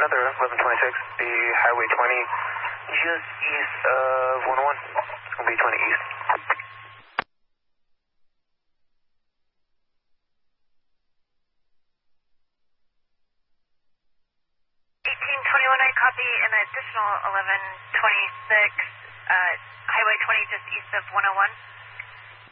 another 1126, the Highway 20, just east of 101. It's going to be 20 east. 1821, I copy an additional 1126, Highway 20 just east of 101.